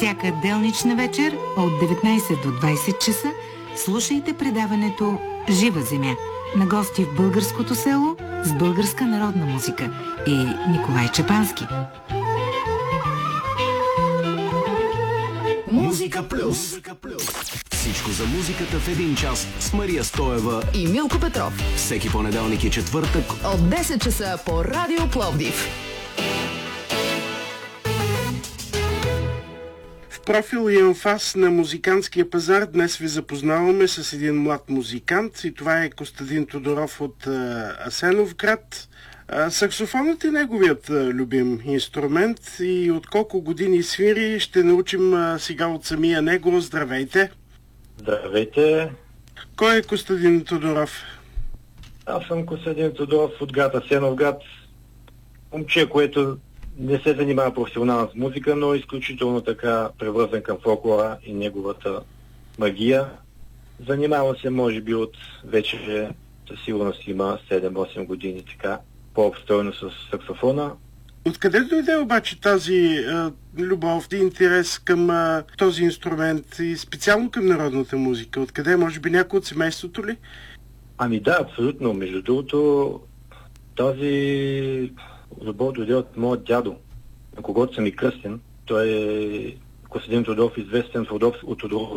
Всяка делнична вечер от 19 до 20 часа слушайте предаването «Жива земя» на гости в българското село с българска народна музика и Николай Чепански. Музика плюс. Всичко за музиката в един час с Мария Стоева и Милко Петров. Всеки понеделник и четвъртък от 10 часа по Радио Пловдив. В профил и анфас на музикантския пазар днес ви запознаваме с един млад музикант и това е Костадин Тодоров от Асеновград. Саксофонът е неговият любим инструмент и от колко години свири ще научим сега от самия него. Здравейте! Здравейте! Кой е Костадин Тодоров? Аз съм Костадин Тодоров от град Асеновград. Момче, което не се занимава професионално с музика, но изключително така превързан към фолклора и неговата магия. Занимавам се, може би, от вече със сигурност има 7-8 години така по-обстойно с саксофона. Откъде дойде обаче тази любов и интерес към този инструмент и специално към народната музика? Откъде? Може би някой от семейството ли? Ами да, абсолютно. Между другото, този любов дойде от моят дядо, на когото съм и кръстен. Той е Костадин Тодоров, известен от Тодоров